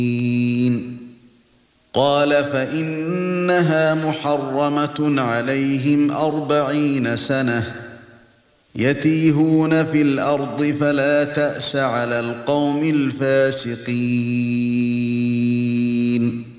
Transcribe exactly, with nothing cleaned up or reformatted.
قال فإنها محرمة عليهم أربعين سنة يتيهون في الأرض فلا تأس على القوم الفاسقين